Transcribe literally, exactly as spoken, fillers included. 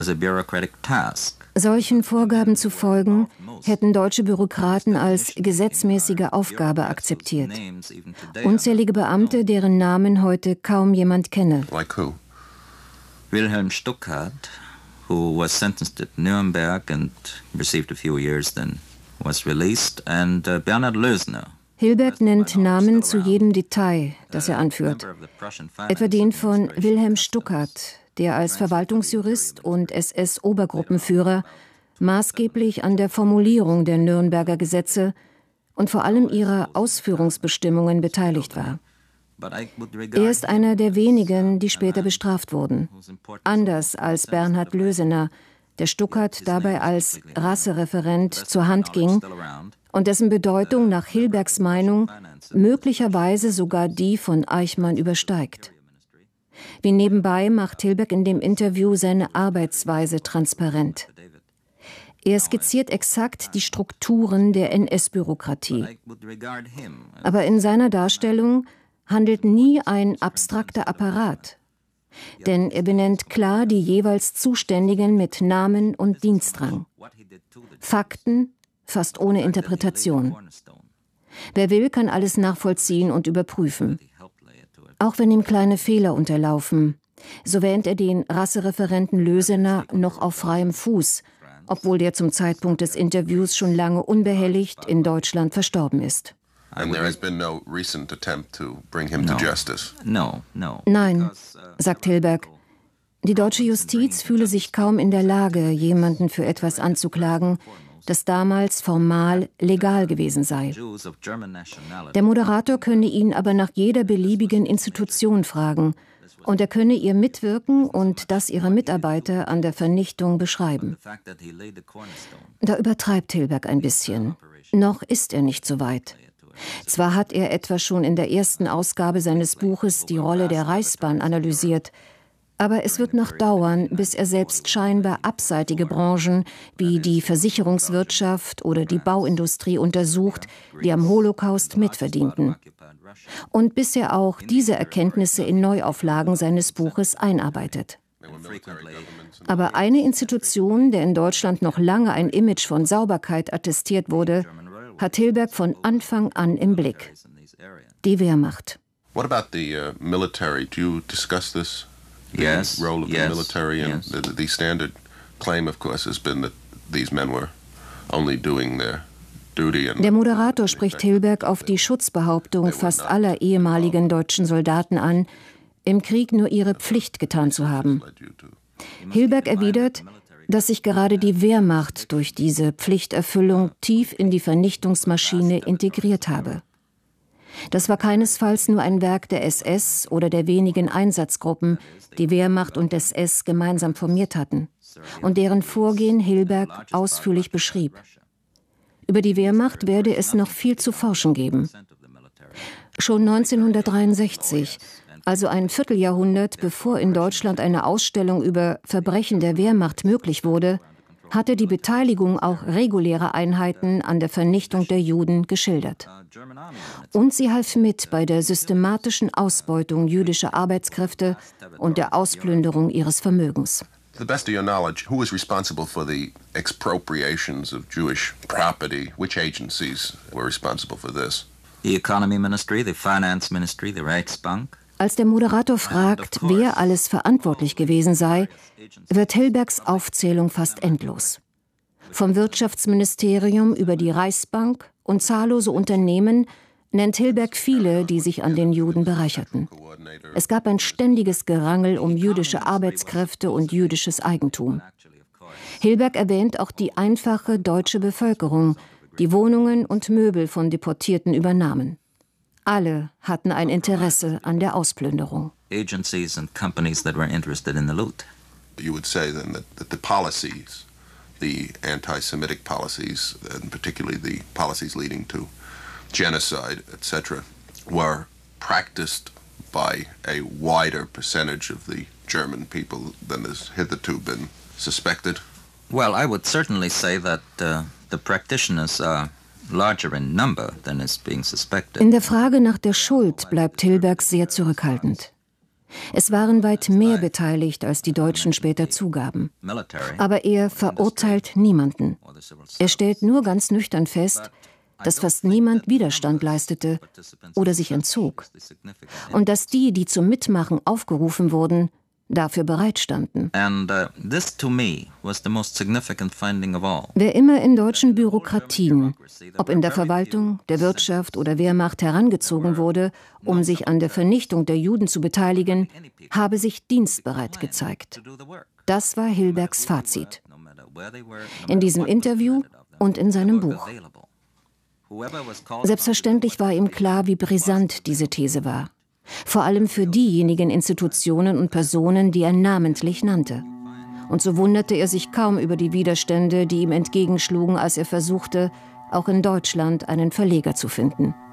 Solchen Vorgaben zu folgen, hätten deutsche Bürokraten als gesetzmäßige Aufgabe akzeptiert. Unzählige Beamte, deren Namen heute kaum jemand kenne. Like who? Wilhelm Stuckart, who was sentenced at Nuremberg and received a few years, then was released, and uh, Bernhard Lösner. Hilbert nennt Namen zu jedem Detail, das er anführt. Etwa den von Wilhelm Stuckart, der als Verwaltungsjurist und S S-Obergruppenführer maßgeblich an der Formulierung der Nürnberger Gesetze und vor allem ihrer Ausführungsbestimmungen beteiligt war. Er ist einer der wenigen, die später bestraft wurden. Anders als Bernhard Lösener, der Stuckart dabei als Rassereferent zur Hand ging und dessen Bedeutung nach Hilbergs Meinung möglicherweise sogar die von Eichmann übersteigt. Wie nebenbei macht Hilberg in dem Interview seine Arbeitsweise transparent. Er skizziert exakt die Strukturen der N S-Bürokratie. Aber in seiner Darstellung handelt nie ein abstrakter Apparat. Denn er benennt klar die jeweils Zuständigen mit Namen und Dienstrang. Fakten, fast ohne Interpretation. Wer will, kann alles nachvollziehen und überprüfen. Auch wenn ihm kleine Fehler unterlaufen, so wähnt er den Rassereferenten Lösener noch auf freiem Fuß, obwohl der zum Zeitpunkt des Interviews schon lange unbehelligt in Deutschland verstorben ist. Nein, sagt Hilberg. Die deutsche Justiz fühle sich kaum in der Lage, jemanden für etwas anzuklagen, das damals formal legal gewesen sei. Der Moderator könne ihn aber nach jeder beliebigen Institution fragen und er könne ihr mitwirken und das ihrer Mitarbeiter an der Vernichtung beschreiben. Da übertreibt Hilberg ein bisschen. Noch ist er nicht so weit. Zwar hat er etwa schon in der ersten Ausgabe seines Buches die Rolle der Reichsbahn analysiert, aber es wird noch dauern, bis er selbst scheinbar abseitige Branchen wie die Versicherungswirtschaft oder die Bauindustrie untersucht, die am Holocaust mitverdienten. Und bis er auch diese Erkenntnisse in Neuauflagen seines Buches einarbeitet. Aber eine Institution, der in Deutschland noch lange ein Image von Sauberkeit attestiert wurde, hat Hilberg von Anfang an im Blick: die Wehrmacht. What about the uh, military? Do you discuss this? The yes, role of yes, the military and yes. the, the standard claim, of course, has been that these men were only doing their duty. And Der Moderator spricht Hilberg auf die Schutzbehauptung fast aller ehemaligen deutschen Soldaten an, im Krieg nur ihre Pflicht getan zu haben. Hilberg erwidert, dass sich gerade die Wehrmacht durch diese Pflichterfüllung tief in die Vernichtungsmaschine integriert habe. Das war keinesfalls nur ein Werk der S S oder der wenigen Einsatzgruppen, die Wehrmacht und S S gemeinsam formiert hatten und deren Vorgehen Hilberg ausführlich beschrieb. Über die Wehrmacht werde es noch viel zu forschen geben. Schon neunzehnhundertdreiundsechzig, also ein Vierteljahrhundert bevor in Deutschland eine Ausstellung über Verbrechen der Wehrmacht möglich wurde, hatte die Beteiligung auch regulärer Einheiten an der Vernichtung der Juden geschildert. Und sie half mit bei der systematischen Ausbeutung jüdischer Arbeitskräfte und der Ausplünderung ihres Vermögens. To the best of your knowledge, who is responsible for the expropriations of Jewish property? Which agencies were responsible for this? The Economy Ministry, the Finance Ministry, the Reichsbank. Als der Moderator fragt, wer alles verantwortlich gewesen sei, wird Hilbergs Aufzählung fast endlos. Vom Wirtschaftsministerium über die Reichsbank und zahllose Unternehmen nennt Hilberg viele, die sich an den Juden bereicherten. Es gab ein ständiges Gerangel um jüdische Arbeitskräfte und jüdisches Eigentum. Hilberg erwähnt auch die einfache deutsche Bevölkerung, die Wohnungen und Möbel von Deportierten übernahmen. Alle hatten ein Interesse an der Ausplünderung. Agencies and companies that were interested in the loot. You would say then that, that the policies, the anti-Semitic policies, and particularly the policies leading to genocide, et cetera, were practiced by a wider percentage of the German people than has hitherto been suspected? Well, I would certainly say that uh, the practitioners are larger in number than is being suspected. In der Frage nach der Schuld bleibt Hilberg sehr zurückhaltend. Es waren weit mehr beteiligt, als die Deutschen später zugaben. Aber er verurteilt niemanden. Er stellt nur ganz nüchtern fest, dass fast niemand Widerstand leistete oder sich entzog. Und dass die, die zum Mitmachen aufgerufen wurden, dafür bereitstanden. And, uh, this to me was the most significant finding of all. Wer immer in deutschen Bürokratien, ob in der Verwaltung, der Wirtschaft oder Wehrmacht herangezogen wurde, um sich an der Vernichtung der Juden zu beteiligen, habe sich dienstbereit gezeigt. Das war Hilbergs Fazit. In diesem Interview und in seinem Buch. Selbstverständlich war ihm klar, wie brisant diese These war. Vor allem für diejenigen Institutionen und Personen, die er namentlich nannte. Und so wunderte er sich kaum über die Widerstände, die ihm entgegenschlugen, als er versuchte, auch in Deutschland einen Verleger zu finden.